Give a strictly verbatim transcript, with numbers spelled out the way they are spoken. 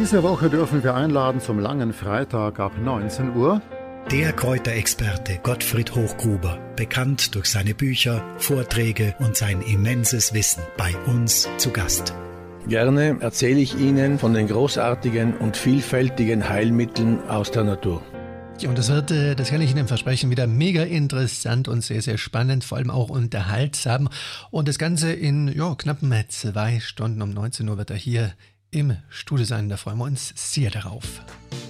Diese Woche dürfen wir einladen zum langen Freitag ab neunzehn Uhr. Der Kräuterexperte Gottfried Hochgruber, bekannt durch seine Bücher, Vorträge und sein immenses Wissen, bei uns zu Gast. Gerne erzähle ich Ihnen von den großartigen und vielfältigen Heilmitteln aus der Natur. Ja, und das wird, äh, das kann ich Ihnen versprechen, wieder mega interessant und sehr, sehr spannend, vor allem auch unterhaltsam. Und das Ganze in ja, knappen zwei Stunden um neunzehn Uhr wird er hier im Studio sein. Da freuen wir uns sehr darauf.